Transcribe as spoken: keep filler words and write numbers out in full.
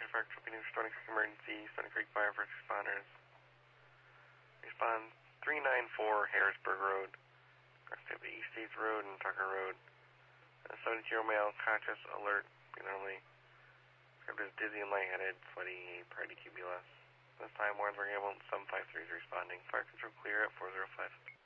Central Park, Triple News, Stony Creek Emergency, Stony Creek Fire First Responders. Respond three ninety-four Harrisburg Road, activity East States Road and Tucker Road. Uh, seventy-year-old male, conscious, alert, normally. Described as dizzy and lightheaded, sweaty, prior to Q B L S. This time, warrants were able, seven five three is responding. Fire control clear at four zero five.